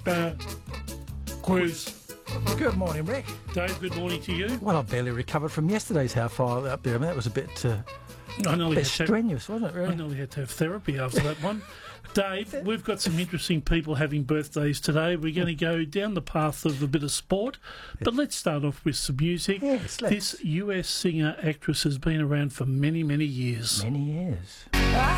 Quiz. Good morning, Rick. Dave, good morning to you. Well, I barely recovered from yesterday's how far up there. I mean, that was a bit strenuous, wasn't it, really? I nearly had to have therapy after that one. Dave, we've got some interesting people having birthdays today. We're going to go down the path of a bit of sport, but let's start off with some music. Yes, let's. This US singer-actress has been around for many, many years. Many years.